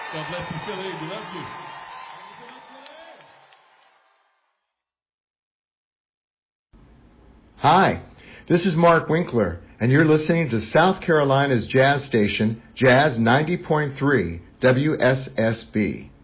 God bless you, Philly. We love you. Hi, this is Mark Winkler, and you're listening to South Carolina's jazz station, Jazz 90.3 WSSB.